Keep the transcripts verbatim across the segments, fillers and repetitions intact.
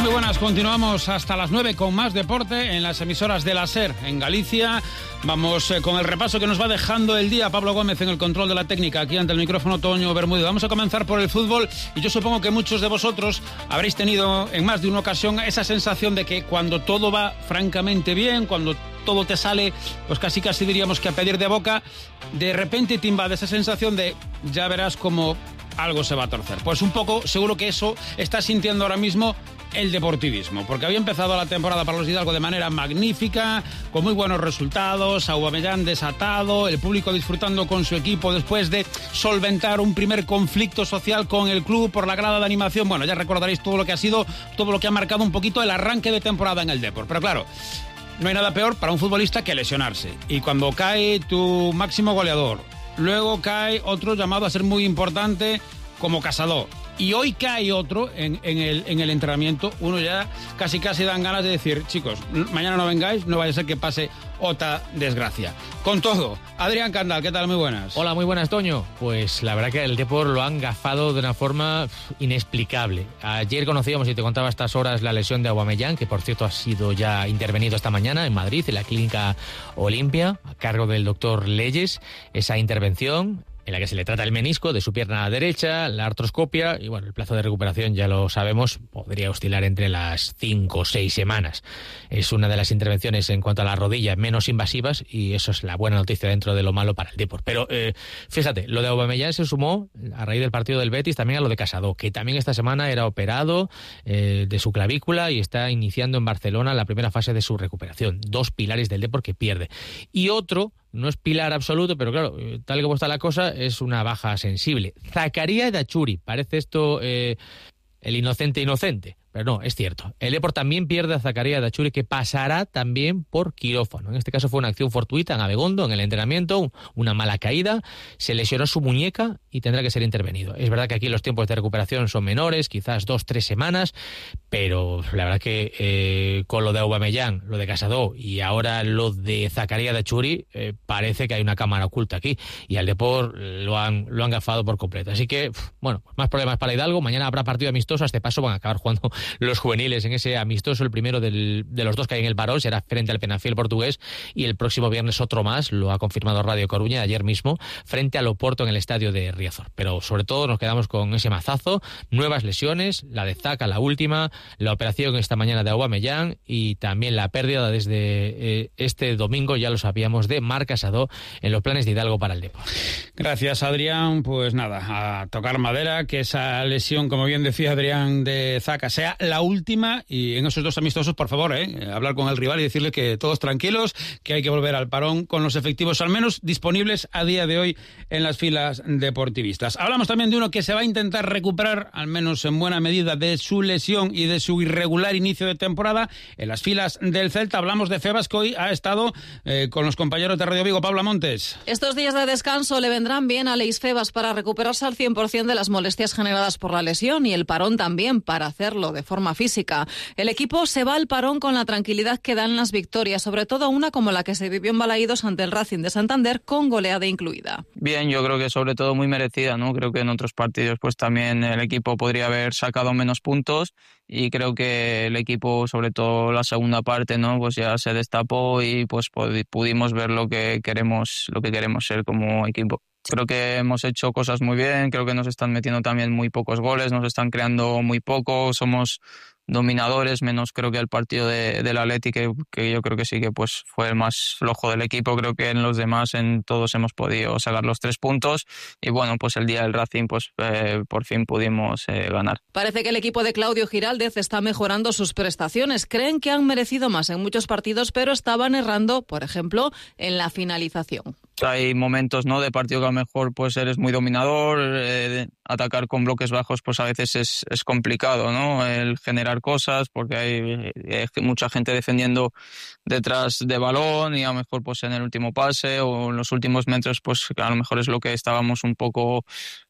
Muy buenas, continuamos hasta las nueve con más deporte en las emisoras de la SER en Galicia. Vamos eh, con el repaso que nos va dejando el día. Pablo Gómez en el control de la técnica, aquí ante el micrófono Toño Bermúdez. Vamos a comenzar por el fútbol y yo supongo que muchos de vosotros habréis tenido en más de una ocasión esa sensación de que cuando todo va francamente bien, cuando todo te sale, pues casi casi diríamos que a pedir de boca, de repente te invade esa sensación de ya verás como algo se va a torcer. Pues un poco seguro que eso está sintiendo ahora mismo el deportivismo, porque había empezado la temporada para los Hidalgo de manera magnífica, con muy buenos resultados, Aubameyang desatado, el público disfrutando con su equipo después de solventar un primer conflicto social con el club por la grada de animación. Bueno, ya recordaréis todo lo que ha sido, todo lo que ha marcado un poquito el arranque de temporada en el Depor. Pero claro, no hay nada peor para un futbolista que lesionarse. Y cuando cae tu máximo goleador, luego cae otro llamado a ser muy importante como Casado, y hoy cae otro en, en, el, en el entrenamiento, uno ya casi casi dan ganas de decir, chicos, mañana no vengáis, no vaya a ser que pase otra desgracia. Con todo, Adrián Candal, ¿qué tal? Muy buenas. Hola, muy buenas, Toño. Pues la verdad que el Depor lo han gafado de una forma inexplicable. Ayer conocíamos, y te contaba a estas horas, la lesión de Aubameyang, que por cierto ha sido ya intervenido esta mañana en Madrid, en la Clínica Olimpia, a cargo del doctor Leyes. Esa intervención en la que se le trata el menisco de su pierna derecha, la artroscopia, y bueno, el plazo de recuperación, ya lo sabemos, podría oscilar entre las cinco o seis semanas. Es una de las intervenciones en cuanto a la rodilla menos invasivas, y eso es la buena noticia dentro de lo malo para el Depor. Pero eh, fíjate, lo de Aubameyang se sumó a raíz del partido del Betis también a lo de Casado, que también esta semana era operado eh, de su clavícula y está iniciando en Barcelona la primera fase de su recuperación. Dos pilares del Depor que pierde. Y otro, no es pilar absoluto, pero claro, tal como está la cosa, es una baja sensible. Zakaria Dachuri, parece esto eh, el inocente inocente, pero no, es cierto. El Depor también pierde a Zakaria Dachuri, que pasará también por quirófano. En este caso fue una acción fortuita en Abegondo, en el entrenamiento, una mala caída, se lesionó su muñeca y tendrá que ser intervenido. Es verdad que aquí los tiempos de recuperación son menores, quizás dos, tres semanas, pero la verdad que eh, con lo de Aubameyang, lo de Casado y ahora lo de Zakaria Dachuri, eh, parece que hay una cámara oculta aquí, y al Depor lo han, lo han gafado por completo. Así que, bueno, más problemas para Hidalgo. Mañana habrá partido amistoso, a este paso van a acabar jugando los juveniles en ese amistoso, el primero del, de los dos que hay en el Barol, será frente al Penafiel portugués, y el próximo viernes otro más, lo ha confirmado Radio Coruña ayer mismo, frente al Oporto en el estadio de Riazor. Pero sobre todo nos quedamos con ese mazazo, nuevas lesiones, la de Zaka, la última, la operación esta mañana de Aubameyang y también la pérdida desde eh, este domingo, ya lo sabíamos, de Marc Casado en los planes de Hidalgo para el Depor. Gracias, Adrián. Pues nada, a tocar madera, que esa lesión, como bien decía Adrián, de Zaka sea la última, y en esos dos amistosos, por favor, eh, hablar con el rival y decirle que todos tranquilos, que hay que volver al parón con los efectivos al menos disponibles a día de hoy en las filas deportivistas. Hablamos también de uno que se va a intentar recuperar, al menos en buena medida, de su lesión y de su irregular inicio de temporada en las filas del Celta. Hablamos de Febas, que hoy ha estado eh, con los compañeros de Radio Vigo. Pablo Montes. Estos días de descanso le vendrán bien a Leis Febas para recuperarse al cien por ciento de las molestias generadas por la lesión, y el parón también para hacerlo de forma física. El equipo se va al parón con la tranquilidad que dan las victorias, sobre todo una como la que se vivió en Balaídos ante el Racing de Santander, con goleada incluida. Bien, yo creo que sobre todo muy merecida, ¿no? Creo que en otros partidos pues también el equipo podría haber sacado menos puntos, y creo que el equipo, sobre todo la segunda parte, ¿no? Pues ya se destapó y pues pudimos ver lo que queremos, lo que queremos ser como equipo. Creo que hemos hecho cosas muy bien, creo que nos están metiendo también muy pocos goles, nos están creando muy poco, somos dominadores, menos creo que el partido de, del Atleti, que, que yo creo que sí que pues fue el más flojo del equipo. Creo que en los demás, en todos hemos podido sacar los tres puntos, y bueno, pues el día del Racing pues eh, por fin pudimos eh, ganar. Parece que el equipo de Claudio Giraldez está mejorando sus prestaciones. Creen que han merecido más en muchos partidos, pero estaban errando, por ejemplo, en la finalización. Hay momentos, ¿no?, de partido que a lo mejor pues eres muy dominador, eh, atacar con bloques bajos pues a veces es, es complicado, ¿no?, el generar cosas, porque hay, hay mucha gente defendiendo detrás de balón, y a lo mejor pues en el último pase o en los últimos metros pues a lo mejor es lo que estábamos un poco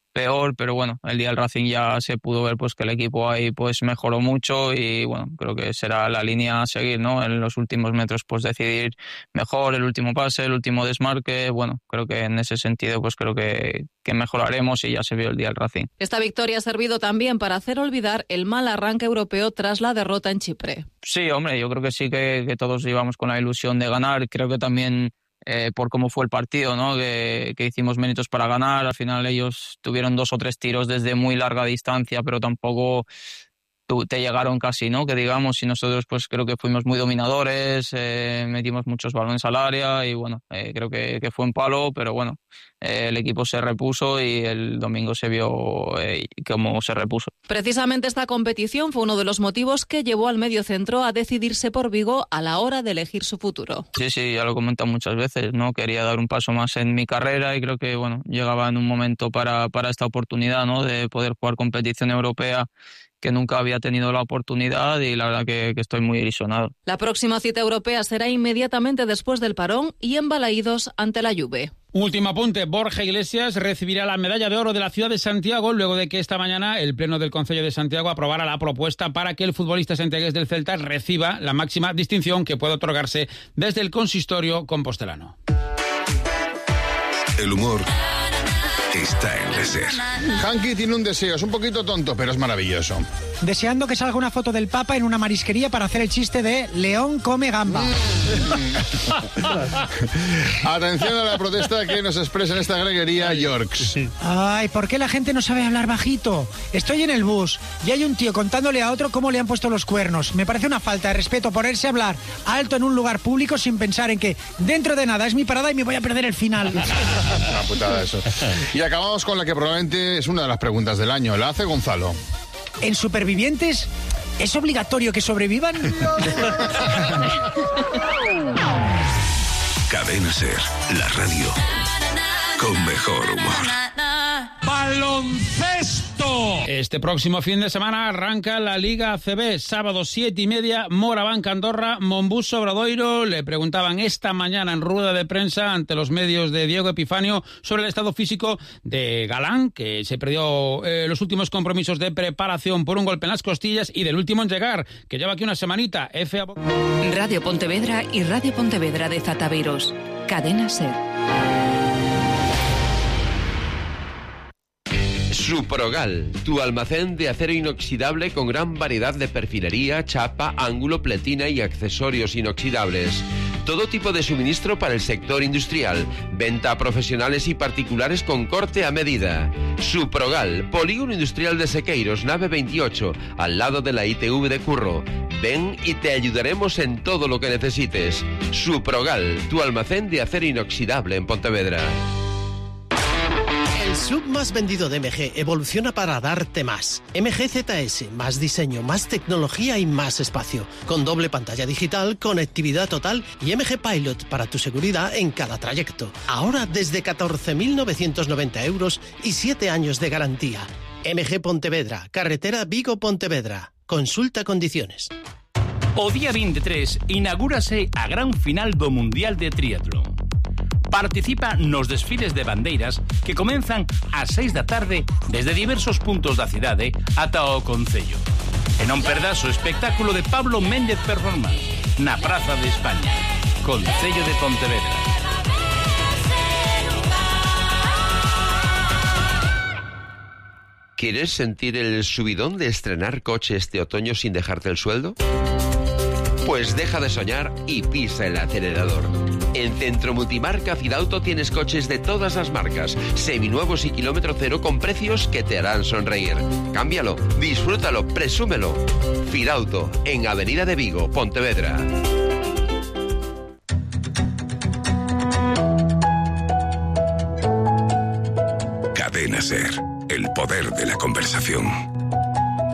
peor, pero bueno, el día del Racing ya se pudo ver pues que el equipo ahí pues mejoró mucho y bueno, creo que será la línea a seguir, ¿no? En los últimos metros pues decidir mejor el último pase, el último desmarque, bueno, creo que en ese sentido pues creo que, que mejoraremos y ya se vio el día del Racing. Esta victoria ha servido también para hacer olvidar el mal arranque europeo tras la derrota en Chipre. Sí, hombre, yo creo que sí que, que todos íbamos con la ilusión de ganar, creo que también Eh, por cómo fue el partido, ¿no? Que, que hicimos méritos para ganar. Al final ellos tuvieron dos o tres tiros desde muy larga distancia, pero tampoco te llegaron casi, ¿no? Que digamos, y nosotros pues creo que fuimos muy dominadores, eh, metimos muchos balones al área y bueno, eh, creo que, que fue un palo, pero bueno, eh, el equipo se repuso y el domingo se vio eh, cómo se repuso. Precisamente esta competición fue uno de los motivos que llevó al mediocentro a decidirse por Vigo a la hora de elegir su futuro. Sí, sí, ya lo he comentado muchas veces, ¿no? Quería dar un paso más en mi carrera y creo que, bueno, llegaba en un momento para, para esta oportunidad, ¿no? De poder jugar competición europea, que nunca había tenido la oportunidad y la verdad que, que estoy muy ilusionado. La próxima cita europea será inmediatamente después del parón y en Balaídos ante la Juve. Último apunte, Borja Iglesias recibirá la medalla de oro de la ciudad de Santiago luego de que esta mañana el Pleno del Concello de Santiago aprobara la propuesta para que el futbolista santiagués del Celta reciba la máxima distinción que puede otorgarse desde el consistorio compostelano. El humor está en la SER. Hanky tiene un deseo, es un poquito tonto, pero es maravilloso. Deseando que salga una foto del Papa en una marisquería para hacer el chiste de León come gamba. Atención a la protesta que nos expresa en esta greguería Yorks. Ay, ¿por qué la gente no sabe hablar bajito? Estoy en el bus y hay un tío contándole a otro cómo le han puesto los cuernos. Me parece una falta de respeto ponerse a hablar alto en un lugar público sin pensar en que dentro de nada es mi parada y me voy a perder el final. Una putada eso. Y acabamos con la que probablemente es una de las preguntas del año. La hace Gonzalo. ¿En Supervivientes es obligatorio que sobrevivan? Cadena SER, la radio con mejor humor. ¡Baloncesto! Este próximo fin de semana arranca la Liga A C B. Sábado siete y media, Moraván Andorra, Monbus Obradoiro. Le preguntaban esta mañana en rueda de prensa ante los medios de Diego Epifanio sobre el estado físico de Galán, que se perdió eh, los últimos compromisos de preparación por un golpe en las costillas, y del último en llegar, que lleva aquí una semanita. F A... Radio Pontevedra y Radio Pontevedra de Zataviros. Cadena SER. Suprogal, tu almacén de acero inoxidable con gran variedad de perfilería, chapa, ángulo, pletina y accesorios inoxidables. Todo tipo de suministro para el sector industrial. Venta a profesionales y particulares con corte a medida. Suprogal, Polígono Industrial de Sequeiros, nave veintiocho, al lado de la I T V de Curro. Ven y te ayudaremos en todo lo que necesites. Suprogal, tu almacén de acero inoxidable en Pontevedra. El sub más vendido de M G evoluciona para darte más. M G Z S, más diseño, más tecnología y más espacio. Con doble pantalla digital, conectividad total y M G Pilot para tu seguridad en cada trayecto. Ahora desde catorce mil novecientos noventa euros y siete años de garantía. M G Pontevedra, carretera Vigo-Pontevedra. Consulta condiciones. O día veintitrés inaugúrase a gran final do Mundial de Triatlón. Participa nos desfiles de bandeiras que comenzan ás seis da tarde desde diversos puntos da cidade ata o Concello. E non perdas o espectáculo de Pablo Méndez Performance na Praza de España, Concello de Pontevedra. ¿Quieres sentir el subidón de estrenar coche este otoño sin dejarte el sueldo? Pues deja de soñar y pisa el acelerador. En Centro Multimarca Fidauto tienes coches de todas las marcas, seminuevos y kilómetro cero con precios que te harán sonreír. Cámbialo, disfrútalo, presúmelo. Fidauto, en Avenida de Vigo, Pontevedra. Cadena SER, el poder de la conversación.